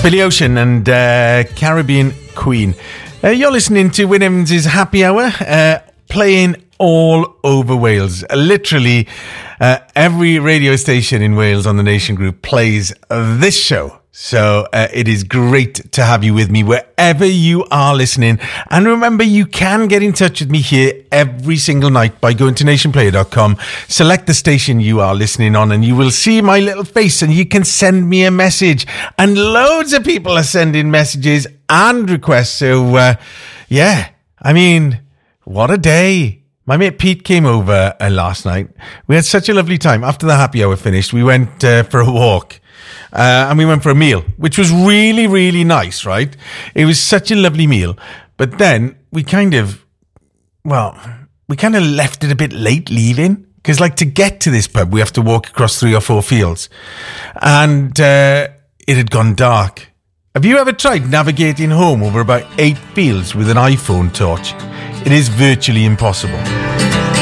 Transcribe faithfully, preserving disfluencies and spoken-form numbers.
Billy Ocean and uh, Caribbean Queen. Uh, you're listening to Wyn Evans' Happy Hour, uh, playing all over Wales. Uh, literally, uh, every radio station in Wales on the Nation Group plays uh, this show. So uh, it is great to have you with me wherever you are listening. And remember, you can get in touch with me here every single night by going to nation player dot com. Select the station you are listening on and you will see my little face and you can send me a message. And loads of people are sending messages and requests. So, uh, yeah, I mean, what a day. My mate Pete came over uh, last night. We had such a lovely time. After the happy hour finished, we went uh, for a walk. Uh, and we went for a meal, which was really, really nice, right? It was such a lovely meal. But then we kind of, well, we kind of left it a bit late leaving. Because, like, to get to this pub, we have to walk across three or four fields. And uh, it had gone dark. Have you ever tried navigating home over about eight fields with an iPhone torch? It is virtually impossible.